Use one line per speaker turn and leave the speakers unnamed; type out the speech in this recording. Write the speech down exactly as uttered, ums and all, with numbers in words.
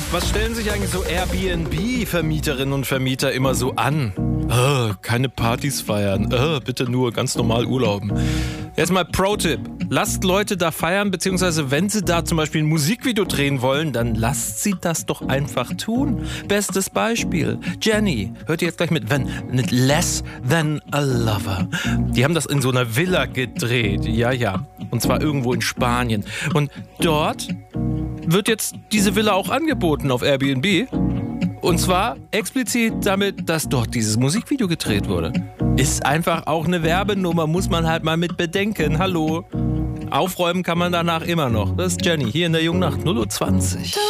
Was stellen sich eigentlich so Airbnb-Vermieterinnen und Vermieter immer so an? Oh, keine Partys feiern. Oh, bitte nur ganz normal urlauben. Jetzt mal Pro-Tipp. Lasst Leute da feiern, beziehungsweise wenn sie da zum Beispiel ein Musikvideo drehen wollen, dann lasst sie das doch einfach tun. Bestes Beispiel. Jenny. Hört ihr jetzt gleich mit, wenn, mit Less Than a Lover. Die haben das in so einer Villa gedreht. Ja, ja. Und zwar irgendwo in Spanien. Und dort wird jetzt diese Villa auch angeboten auf Airbnb. Und zwar explizit damit, dass dort dieses Musikvideo gedreht wurde. Ist einfach auch eine Werbenummer, muss man halt mal mit bedenken. Hallo. Aufräumen kann man danach immer noch. Das ist Jenny hier in der Jungen Nacht, null Uhr zwanzig.